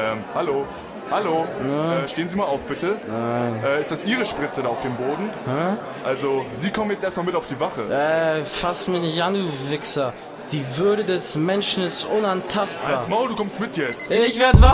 Hallo. Hallo. Stehen Sie mal auf, bitte. Ist das Ihre Spritze da auf dem Boden? Hä? Also, Sie kommen jetzt erstmal mit auf die Wache. Fass mich nicht an, du Wichser. Die Würde des Menschen ist unantastbar. Als Maul, du kommst mit jetzt. Ich werd wach.